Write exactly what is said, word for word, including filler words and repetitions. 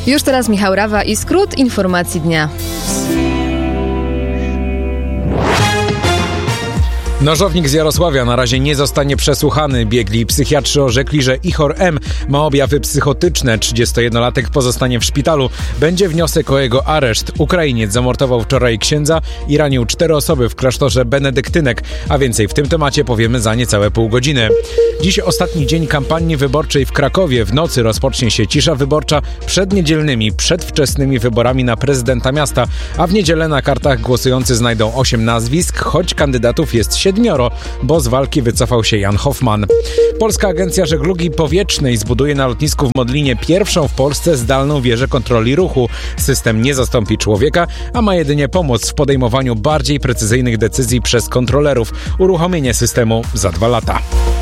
Już teraz Michał Rawa i skrót informacji dnia. Nożownik z Jarosławia na razie nie zostanie przesłuchany. Biegli psychiatrzy orzekli, że Ihor M. ma objawy psychotyczne. trzydziestojednolatek pozostanie w szpitalu. Będzie wniosek o jego areszt. Ukrainiec zamordował wczoraj księdza i ranił cztery osoby w klasztorze benedyktynek. A więcej w tym temacie powiemy za niecałe pół godziny. Dziś ostatni dzień kampanii wyborczej w Krakowie. W nocy rozpocznie się cisza wyborcza przed niedzielnymi, przedwczesnymi wyborami na prezydenta miasta. A w niedzielę na kartach głosujący znajdą osiem nazwisk, choć kandydatów jest siedmioro, bo z walki wycofał się Jan Hoffman. Polska Agencja Żeglugi Powietrznej zbuduje na lotnisku w Modlinie pierwszą w Polsce zdalną wieżę kontroli ruchu. System nie zastąpi człowieka, a ma jedynie pomóc w podejmowaniu bardziej precyzyjnych decyzji przez kontrolerów. Uruchomienie systemu za dwa lata.